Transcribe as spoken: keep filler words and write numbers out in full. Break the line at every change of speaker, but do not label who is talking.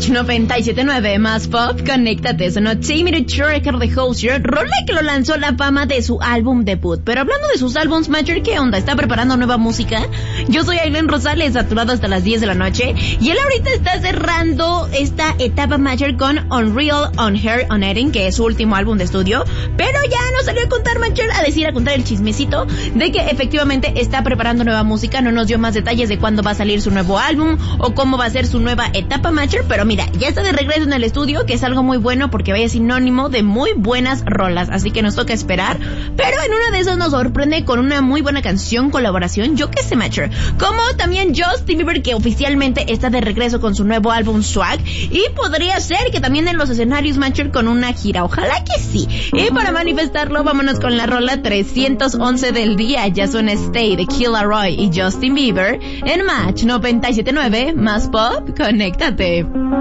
Match noventa y siete punto nueve, más pop, conéctate. Sonó Take Me to Tracker de Hozier, rola que lo lanzó a la fama de su álbum debut. Pero hablando de sus álbums, Matcher, ¿qué onda? ¿Está preparando nueva música? Yo soy Aileen Rosales, saturado hasta las diez de la noche, y él ahorita está cerrando esta etapa Matcher con Unreal, On Her, On Eating, que es su último álbum de estudio. Pero ya nos salió a contar, Matcher, a decir, a contar el chismecito de que efectivamente está preparando nueva música. No nos dio más detalles de cuándo va a salir su nuevo álbum o cómo va a ser su nueva etapa Matcher, pero mira, ya está de regreso en el estudio, que es algo muy bueno porque vaya sinónimo de muy buenas rolas, así que nos toca esperar. Pero en una de esas nos sorprende con una muy buena canción, colaboración, yo que sé, Matcher, como también Justin Bieber, que oficialmente está de regreso con su nuevo álbum Swag, y podría ser que también en los escenarios, Matcher, con una gira, ojalá que sí. Y para manifestarlo, vámonos con la rola trescientos once del día. Ya suena Stay de Killa Roy y Justin Bieber en Match noventa y siete punto nueve, más pop, conéctate.